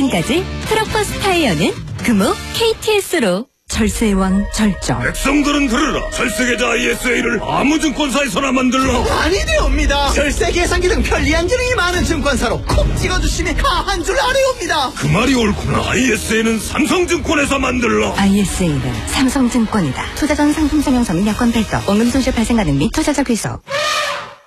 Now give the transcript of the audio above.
지금까지 트럭버스 타이어는 금호 KTS로 절세의 왕 절정. 백성들은 들으라. 절세계좌 ISA를 아무 증권사에서나 만들라. 아니 되옵니다. 절세 계산기 등 편리한 기능이 많은 증권사로 콕 찍어주시면 가한 줄 아래옵니다. 그 말이 옳구나. ISA는 삼성증권에서 만들라. ISA는 삼성증권이다. 투자 전 상품 설명서 및 약관 발급, 원금 손실 발생 가능 및 투자자 귀속.